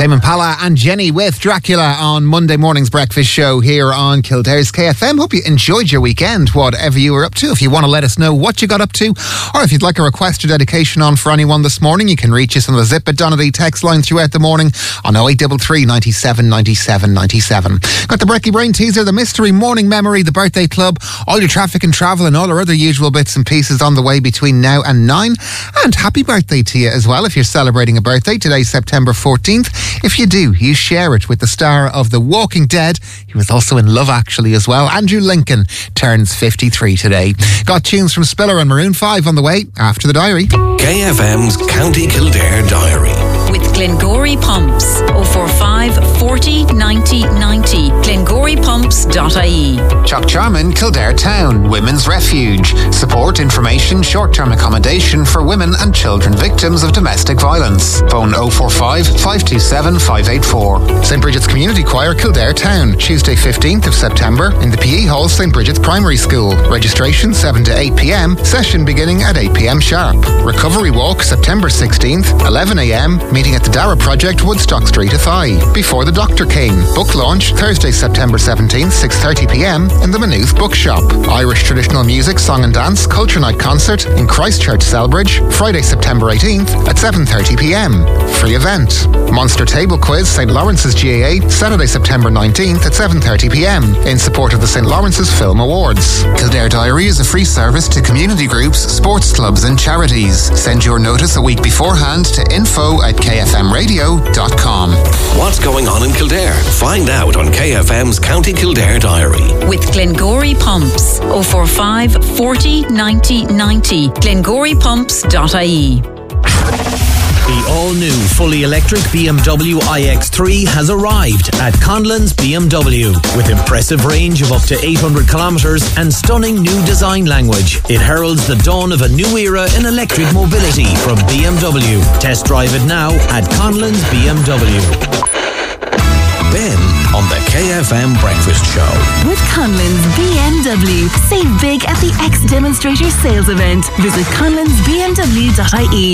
Tame Impala and Jenny with Dracula on Monday morning's breakfast show here on Kildare's KFM. Hope you enjoyed your weekend, whatever you were up to. If you want to let us know what you got up to, or if you'd like a request or dedication on for anyone this morning, you can reach us on the Zip It Donnelly text line throughout the morning on 0833 97 97 97. Got the Breckley Brain teaser, the mystery morning memory, the birthday club, all your traffic and travel and all our other usual bits and pieces on the way between now and 9. And happy birthday to you as well if you're celebrating a birthday. Today's September 14th. If you do, you share it with the star of The Walking Dead. He was also in Love Actually as well. Andrew Lincoln turns 53 today. Got tunes from Spiller and Maroon 5 on the way after the diary. KFM's County Kildare Diary. With Glengory Pumps. 045 40 90 90. GlengoryPumps.ie. Chuck Charman, Kildare Town, Women's Refuge. Support, information, short-term accommodation for women and children victims of domestic violence. Phone 045 527 584. St. Bridget's Community Choir, Kildare Town. Tuesday 15th of September in the PE Hall, St. Bridget's Primary School. Registration 7 to 8 p.m. Session beginning at 8 p.m. sharp. Recovery Walk, September 16th, 11 a.m. Meeting at the Dara Project, Woodstock Street, Athy. Before the Doctor came. Book launch Thursday, September 17th, 6:30 p.m. in the Maynooth Bookshop. Irish traditional music, song and dance, culture night concert in Christchurch, Selbridge. Friday, September 18th at 7:30 p.m. Free event. Monster Table Quiz, St. Lawrence's GAA, Saturday, September 19th at 7:30 p.m. in support of the St. Lawrence's Film Awards. Kildare Diary is a free service to community groups, sports clubs and charities. Send your notice a week beforehand to info@kfmradio.com. What's going on in Kildare? Find out on KFM's County Kildare Diary. With Glengory Pumps. 045 40 90 90. GlengoryPumps.ie. The all-new, fully electric BMW iX3 has arrived at Conlon's BMW. With impressive range of up to 800 kilometres and stunning new design language, it heralds the dawn of a new era in electric mobility from BMW. Test drive it now at Conlon's BMW. Ben on the KFM Breakfast Show. With Conlon's BMW. Save big at the X Demonstrator sales event. Visit conlonsbmw.ie.